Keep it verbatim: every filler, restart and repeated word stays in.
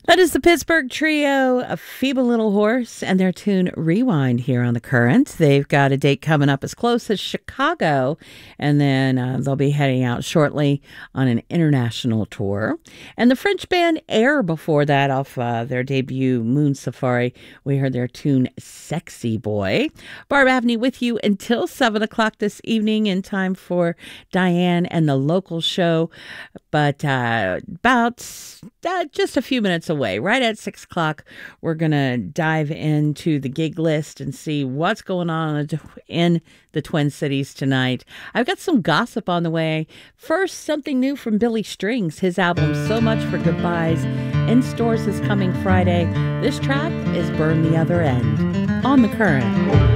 That is the Pittsburgh trio, A Feeble Little Horse, and their tune Rewind here on The Current. They've got a date coming up as close as Chicago, and then uh, they'll be heading out shortly on an international tour. And the French band Air before that, off uh, their debut Moon Safari, we heard their tune Sexy Boy. Barb Abney with you until seven o'clock this evening in time for Diane and the Local Show. But uh, about uh, just a few minutes away, right at six o'clock, we're going to dive into the gig list and see what's going on in the Twin Cities tonight. I've got some gossip on the way. First, something new from Billy Strings. His album, So Much for Goodbyes, in stores this coming Friday. This track is Burn the Other End on The Current.